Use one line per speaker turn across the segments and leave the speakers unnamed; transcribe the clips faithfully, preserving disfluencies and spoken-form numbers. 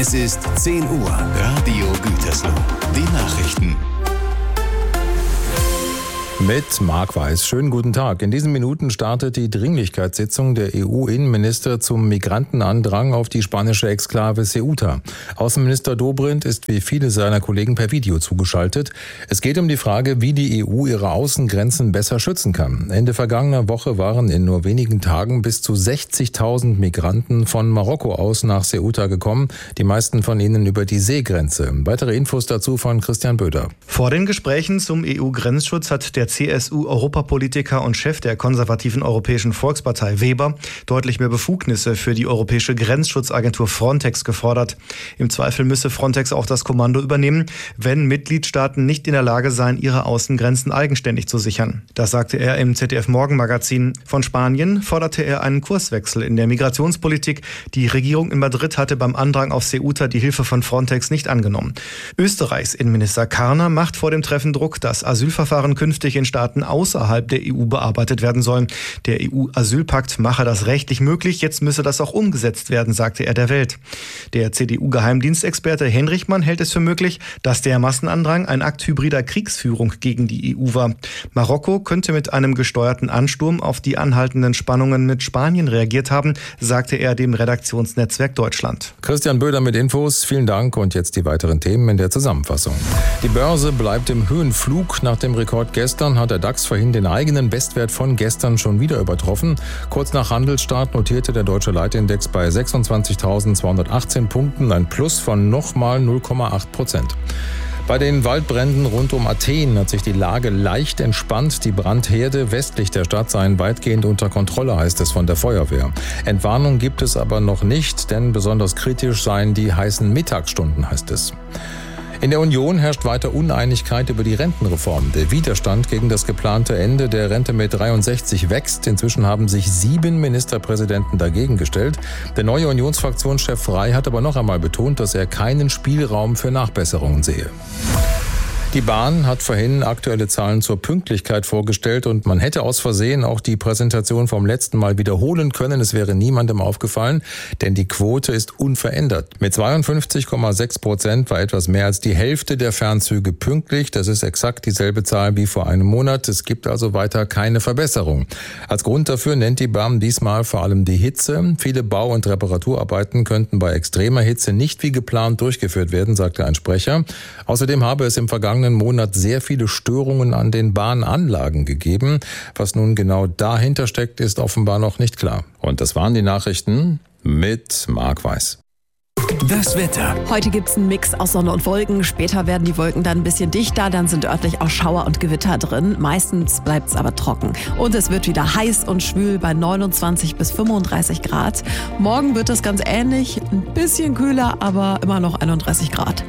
Es ist zehn Uhr. Radio Gütersloh. Die Nachrichten.
Mit Marc Weiß. Schönen guten Tag. In diesen Minuten startet die Dringlichkeitssitzung der E U-Innenminister zum Migrantenandrang auf die spanische Exklave Ceuta. Außenminister Dobrindt ist wie viele seiner Kollegen per Video zugeschaltet. Es geht um die Frage, wie die E U ihre Außengrenzen besser schützen kann. Ende vergangener Woche waren in nur wenigen Tagen bis zu sechzigtausend Migranten von Marokko aus nach Ceuta gekommen, die meisten von ihnen über die Seegrenze. Weitere Infos dazu von Christian Böder.
Vor den Gesprächen zum E U-Grenzschutz hat der C S U-Europapolitiker und Chef der konservativen Europäischen Volkspartei Weber deutlich mehr Befugnisse für die Europäische Grenzschutzagentur Frontex gefordert. Im Zweifel müsse Frontex auch das Kommando übernehmen, wenn Mitgliedstaaten nicht in der Lage seien, ihre Außengrenzen eigenständig zu sichern. Das sagte er im Z D F-Morgenmagazin. Von Spanien forderte er einen Kurswechsel in der Migrationspolitik. Die Regierung in Madrid hatte beim Andrang auf Ceuta die Hilfe von Frontex nicht angenommen. Österreichs Innenminister Karner macht vor dem Treffen Druck, dass Asylverfahren künftig in Staaten außerhalb der E U bearbeitet werden sollen. Der E U-Asylpakt mache das rechtlich möglich, jetzt müsse das auch umgesetzt werden, sagte er der Welt. Der C D U-Geheimdienstexperte Henrichmann hält es für möglich, dass der Massenandrang ein Akt hybrider Kriegsführung gegen die E U war. Marokko könnte mit einem gesteuerten Ansturm auf die anhaltenden Spannungen mit Spanien reagiert haben, sagte er dem Redaktionsnetzwerk Deutschland.
Christian Böder mit Infos, vielen Dank und jetzt die weiteren Themen in der Zusammenfassung. Die Börse bleibt im Höhenflug. Nach dem Rekord gestern hat der DAX vorhin den eigenen Bestwert von gestern schon wieder übertroffen. Kurz nach Handelsstart notierte der deutsche Leitindex bei sechsundzwanzigtausendzweihundertachtzehn Punkten, ein Plus von nochmal null Komma acht Prozent. Bei den Waldbränden rund um Athen hat sich die Lage leicht entspannt. Die Brandherde westlich der Stadt seien weitgehend unter Kontrolle, heißt es von der Feuerwehr. Entwarnung gibt es aber noch nicht, denn besonders kritisch seien die heißen Mittagsstunden, heißt es. In der Union herrscht weiter Uneinigkeit über die Rentenreform. Der Widerstand gegen das geplante Ende der Rente mit dreiundsechzig wächst. Inzwischen haben sich sieben Ministerpräsidenten dagegen gestellt. Der neue Unionsfraktionschef Frey hat aber noch einmal betont, dass er keinen Spielraum für Nachbesserungen sehe. Die Bahn hat vorhin aktuelle Zahlen zur Pünktlichkeit vorgestellt und man hätte aus Versehen auch die Präsentation vom letzten Mal wiederholen können. Es wäre niemandem aufgefallen, denn die Quote ist unverändert. Mit zweiundfünfzig Komma sechs Prozent war etwas mehr als die Hälfte der Fernzüge pünktlich. Das ist exakt dieselbe Zahl wie vor einem Monat. Es gibt also weiter keine Verbesserung. Als Grund dafür nennt die Bahn diesmal vor allem die Hitze. Viele Bau- und Reparaturarbeiten könnten bei extremer Hitze nicht wie geplant durchgeführt werden, sagte ein Sprecher. Außerdem habe es im vergangenen Monat sehr viele Störungen an den Bahnanlagen gegeben. Was nun genau dahinter steckt, ist offenbar noch nicht klar. Und das waren die Nachrichten mit Marc Weiß.
Das Wetter.
Heute gibt es einen Mix aus Sonne und Wolken. Später werden die Wolken dann ein bisschen dichter. Dann sind örtlich auch Schauer und Gewitter drin. Meistens bleibt es aber trocken. Und es wird wieder heiß und schwül bei neunundzwanzig bis fünfunddreißig Grad. Morgen wird es ganz ähnlich. Ein bisschen kühler, aber immer noch einunddreißig Grad.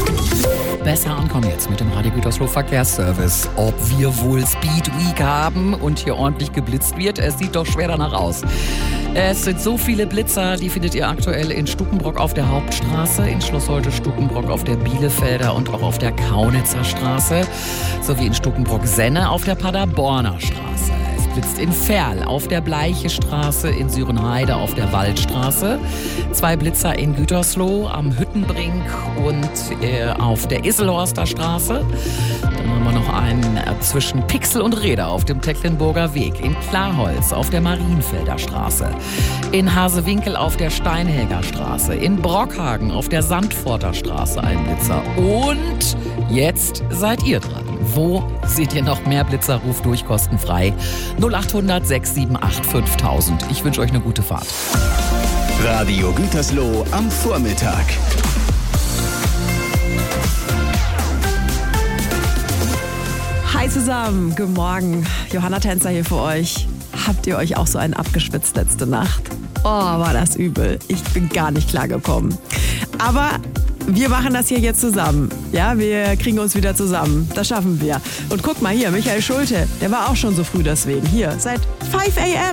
Besser ankommen jetzt mit dem Radio Gütersloh Verkehrsservice. Ob wir wohl Speed Week haben und hier ordentlich geblitzt wird, es sieht doch schwer danach aus. Es sind so viele Blitzer, die findet ihr aktuell in Stukenbrock auf der Hauptstraße, in Schloss Holte-Stukenbrock auf der Bielefelder und auch auf der Kaunitzer Straße, sowie in Stukenbrock-Senne auf der Paderborner Straße. Blitzt in Verl auf der Bleiche Straße, in Sürenheide auf der Waldstraße. Zwei Blitzer in Gütersloh am Hüttenbrink und äh, auf der Isselhorster Straße. Dann haben wir noch einen äh, zwischen Pixel und Reda auf dem Tecklenburger Weg. In Klarholz auf der Marienfelder Straße. In Hasewinkel auf der Steinhäger Straße. In Brockhagen auf der Sandforter Straße ein Blitzer. Und jetzt seid ihr dran. Wo seht ihr noch mehr Blitzer? Ruft durch, kostenfrei. null acht hundert sechs sieben acht fünftausend. Ich wünsche euch eine gute Fahrt.
Radio Gütersloh am Vormittag.
Hi zusammen, guten Morgen. Johanna Tänzer hier für euch. Habt ihr euch auch so einen abgeschwitzt letzte Nacht? Oh, war das übel. Ich bin gar nicht klargekommen. Aber wir machen das hier jetzt zusammen. Ja, wir kriegen uns wieder zusammen. Das schaffen wir. Und guck mal hier, Michael Schulte, der war auch schon so früh deswegen. Hier, seit fünf a m